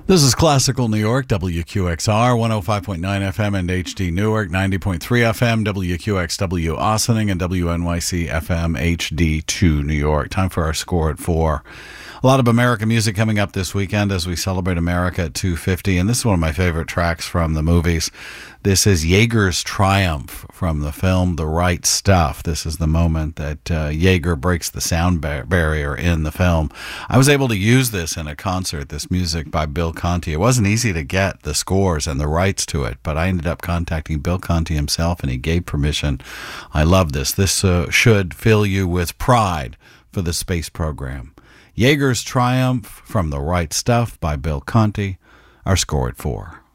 This is Classical New York, WQXR, 105.9 FM and HD Newark, 90.3 FM, WQXW Ossining, and WNYC FM HD2 New York. Time for our score at 4. A lot of American music coming up this weekend as we celebrate America at 250, and this is one of my favorite tracks from the movies. This is Jaeger's Triumph from the film The Right Stuff. This is the moment that Jaeger breaks the sound barrier in the film. I was able to use this in a concert, this music by Bill Conti. It wasn't easy to get the scores and the rights to it, but I ended up contacting Bill Conti himself, and he gave permission. I love this. This should fill you with pride for the space program. Jaeger's Triumph from The Right Stuff by Bill Conti. Our score at 4.